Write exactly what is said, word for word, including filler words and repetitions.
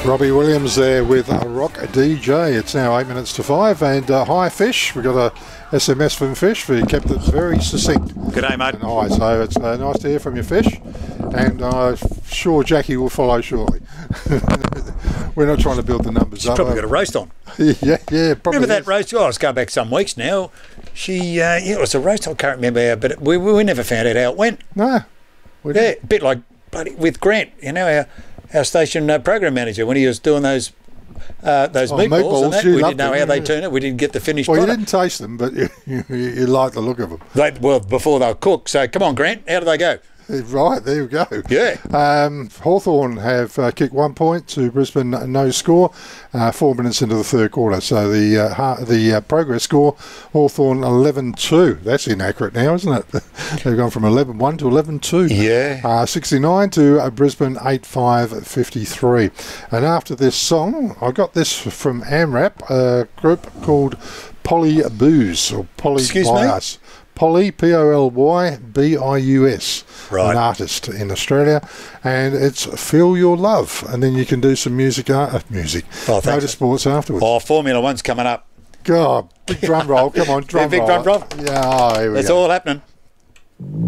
Robbie Williams there with a Rock D J. It's now eight minutes to five, and uh, hi Fish. We've got a S M S from Fish. We kept it very succinct. G'day, mate. And hi, so it's uh, nice to hear from you, Fish. And I'm sure Jackie will follow shortly. We're not trying to build the numbers She's up. probably got a roast on. yeah, yeah. Probably Remember that is. roast? Oh, it's going back some weeks now. She, uh, yeah, it was a roast. I can't remember how, but it, we, we never found out how it went. No. We Yeah, didn't. a bit like bloody with Grant, you know, our, our station uh, program manager, when he was doing those uh, those Oh, meatballs, meatballs, and that. you We loved didn't know them, how they yeah. turned it. We didn't get the finished Well, you product. didn't taste them, but you, you, you like the look of them. They, well, before they were cooked. So, come on, Grant, how do they go? Right, there you go. Yeah. Um, Hawthorn have uh, kicked one point to Brisbane, no score, uh, four minutes into the third quarter. So the uh, ha- the uh, progress score, Hawthorn eleven two. That's inaccurate now, isn't it? They've gone from eleven one to eleven two. Yeah. Uh, sixty-nine to uh, Brisbane eight five fifty-three. And after this song, I got this from AMRAP, a group called Poly Booze, or Poly Excuse me? Bias. Poly, P O L Y B I U S, Right. an artist in Australia, and it's Feel Your Love, and then you can do some music, uh, music, Oh, thanks. motorsports afterwards. Oh, Formula One's coming up. God, big drum roll, come on, drum big roll. drum roll. Yeah, oh, here we That's go. all happening.